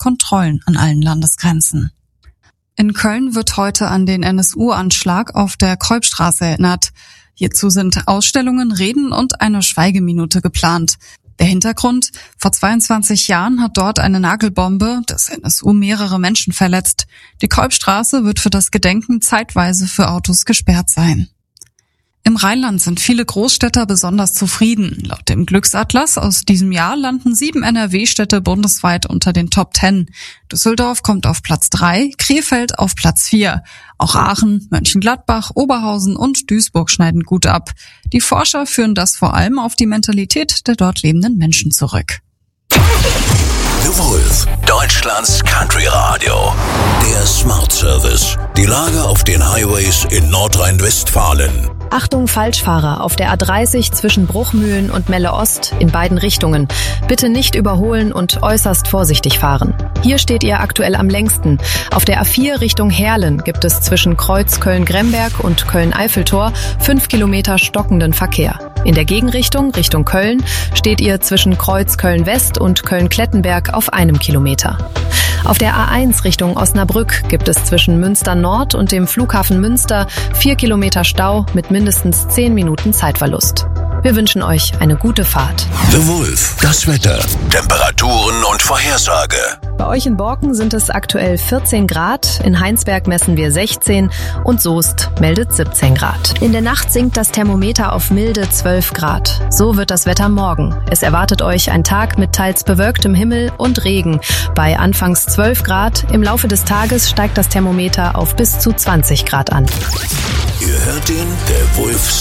Kontrollen an allen Landesgrenzen. In Köln wird heute an den NSU-Anschlag auf der Kolbstraße erinnert. Hierzu sind Ausstellungen, Reden und eine Schweigeminute geplant. Der Hintergrund: Vor 22 Jahren hat dort eine Nagelbombe des NSU mehrere Menschen verletzt. Die Kolbstraße wird für das Gedenken zeitweise für Autos gesperrt sein. Im Rheinland sind viele Großstädter besonders zufrieden. Laut dem Glücksatlas aus diesem Jahr landen 7 NRW-Städte bundesweit unter den Top 10. Düsseldorf kommt auf Platz 3, Krefeld auf Platz 4. Auch Aachen, Mönchengladbach, Oberhausen und Duisburg schneiden gut ab. Die Forscher führen das vor allem auf die Mentalität der dort lebenden Menschen zurück. The Wolf, Deutschlands Country Radio. Der Smart Service. Die Lage auf den Highways in Nordrhein-Westfalen. Achtung Falschfahrer auf der A30 zwischen Bruchmühlen und Melle Ost in beiden Richtungen. Bitte nicht überholen und äußerst vorsichtig fahren. Hier steht ihr aktuell am längsten. Auf der A4 Richtung Heerlen gibt es zwischen Kreuz Köln-Gremberg und Köln-Eiffeltor 5 Kilometer stockenden Verkehr. In der Gegenrichtung, Richtung Köln, steht ihr zwischen Kreuz Köln-West und Köln-Klettenberg auf 1 Kilometer. Auf der A1 Richtung Osnabrück gibt es zwischen Münster Nord und dem Flughafen Münster 4 Kilometer Stau mit mindestens 10 Minuten Zeitverlust. Wir wünschen euch eine gute Fahrt. The Wolf, das Wetter, Temperaturen und Vorhersage. Bei euch in Borken sind es aktuell 14 Grad, in Heinsberg messen wir 16 und Soest meldet 17 Grad. In der Nacht sinkt das Thermometer auf milde 12 Grad. So wird das Wetter morgen. Es erwartet euch ein Tag mit teils bewölktem Himmel und Regen. Bei anfangs 12 Grad, im Laufe des Tages steigt das Thermometer auf bis zu 20 Grad an. Ihr hört den The Wolf